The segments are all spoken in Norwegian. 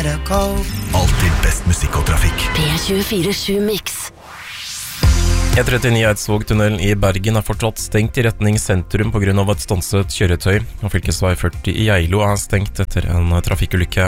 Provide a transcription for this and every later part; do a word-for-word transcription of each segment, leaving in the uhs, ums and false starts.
gotta go. Alltid best musikk og trafikk. P tjuefire sju Mix. E trettini Eidsvågtunnelen i Bergen er fortsatt stengt i retning sentrum på grunn av et stanset kjøretøy, og fylkesvei førti i Geilo er stengt etter en trafikkulykke.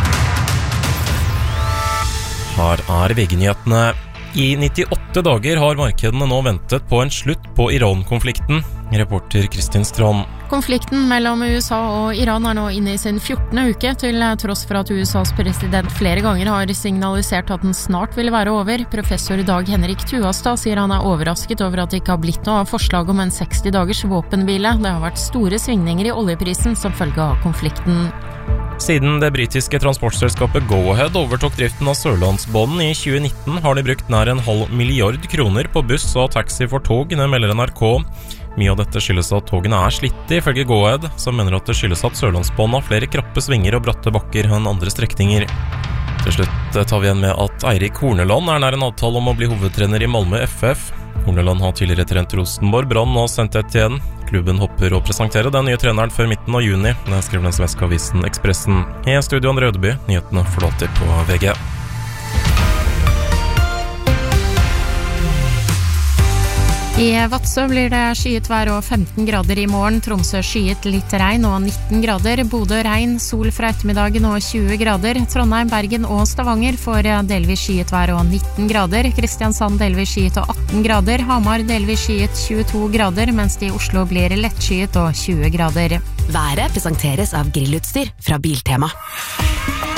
Her er V G-nyhetene. I nittiåtte dager har markedene nå ventet på en slutt på Iran-konflikten. Reporter Kristin Strand. Konflikten mellom U S A og Iran er nå inne i sin fjortende uke, til tross for at U S A's president flere ganger har signalisert at den snart vil være over. Professor Dag Henrik Tuastad sier han er overrasket over at det ikke har blitt noe av forslag om en seksti dagers våpenhvile. Det har vært store svingninger i oljeprisen som følge av konflikten. Siden det britiske transportselskapet Go-Ahead overtok driften av Sørlandsbanen i tjue nitten, har de brukt nær en halv milliard kroner på buss og taxi for tog, det melder N R K. Mye av dette skyldes at togene er slitte, ifølge Go-Ahead, som mener at det skyldes at Sørlandsbanen har flere krappe svinger og bratte bakker enn andre strekninger. Til slutt tar vi igjen med at Eirik Horneland er nær en avtale om å bli hovedtrener i Malmö F F. Horneland har tidligere trent Rosenborg, Brann og sendt ett igjen. Klubben hopper å presentere den nye treneren før midten av juni. Det skriver den svenske avisen Expressen. I studio Andre Rødeby, nyhetene forlater på V G. I Vadsø blir det skyet vær og femten grader i morgen. Tromsø skyet litt regn og nitten grader. Bodø regn, sol fra ettermiddagen og tjue grader. Trondheim, Bergen og Stavanger får delvis skyet vær og nitten grader. Kristiansand delvis skyet og atten grader. Hamar delvis skyet tjueto grader, mens det i Oslo blir lettskyet og tjue grader. Været presenteres av grillutstyr fra Biltema.